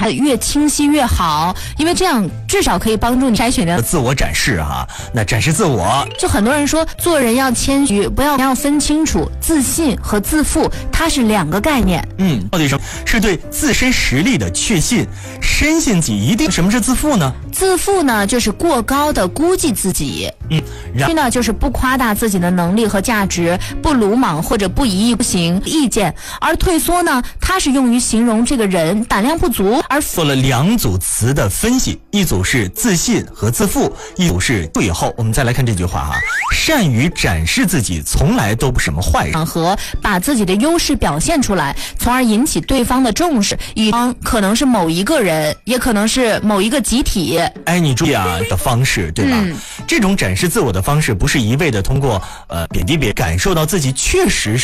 越清晰越好，因为这样至少可以帮助你筛选掉自我展示哈。那展示自我， 就很多人说做人要谦虚，不要分清楚自信和自负，它是两个概念。 到底是对自身实力的确信，深信自己一定。什么是自负呢？ 自负呢，就是过高的估计自己。谦虚呢，就是不夸大自己的能力和价值，不鲁莽或者不一意孤行意见。而退缩呢，它是用于形容这个人胆量不足。而做了两组词的分析，一组是自信和自负，一组是以后。我们再来看这句话哈，善于展示自己从来都不是什么坏事， 和把自己的优势表现出来，从而引起对方的重视。一方可能是某一个人，也可能是某一个集体。 你注意的方式，对吧？这种展示自我的方式，不是一味的通过贬低别人，感受到自己确实是